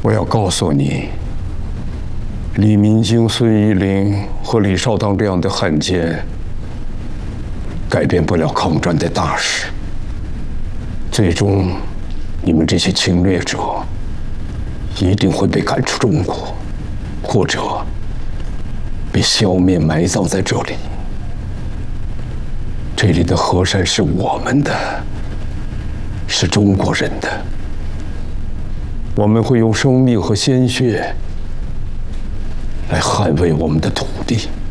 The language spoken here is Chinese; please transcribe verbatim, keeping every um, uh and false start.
我要告诉你，李明京、孙玉玲和李少当这样的汉奸，改变不了抗战的大事。最终，你们这些侵略者一定会被赶出中国，或者被消灭、埋葬在这里。这里的河山是我们的，是中国人的。我们会用生命和鲜血来捍卫我们的土地。